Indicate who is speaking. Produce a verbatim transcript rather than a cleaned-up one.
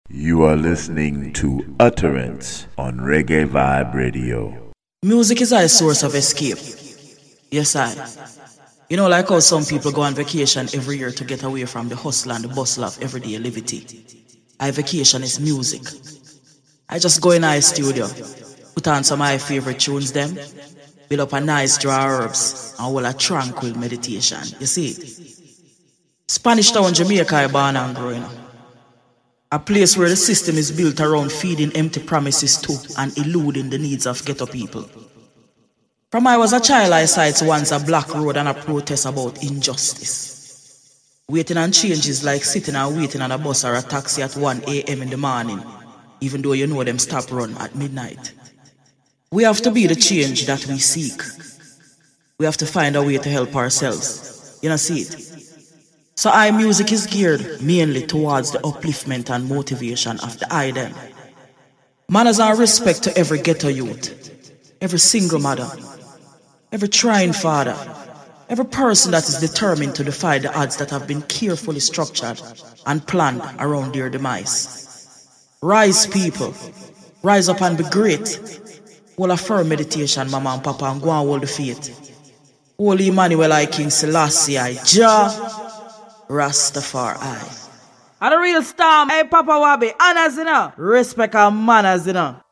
Speaker 1: You are listening to Utterance on Reggae Vibe Radio.
Speaker 2: Music is our source of escape. Yes, I. You know, like how some people go on vacation every year to get away from the hustle and the bustle of everyday livity. My vacation is music. I just go in my studio, put on some of my favorite tunes them, build up a nice dry herbs, and hold a tranquil meditation. You see it? Spanish Town, Jamaica, I born and growing up. A place where the system is built around feeding empty promises to and eluding the needs of ghetto people. From I was a child, I saw it once a black road and a protest about injustice. Waiting on changes like sitting and waiting on a bus or a taxi at one a.m. in the morning, even though you know them stop run at midnight. We have to be the change that we seek. We have to find a way to help ourselves. You know, see it? So our music is geared mainly towards the upliftment and motivation of the idol. Manners and respect to every ghetto youth, every single mother, every trying father, every person that is determined to defy the odds that have been carefully structured and planned around their demise. Rise, people. Rise up and be great. Hold a firm meditation, mama and papa, and go and hold the faith. Holy Emmanuel I King Selassie I Jah Rastafari. And the real storm, hey Papa Wabi, honors, you know. Respect and manners, you know.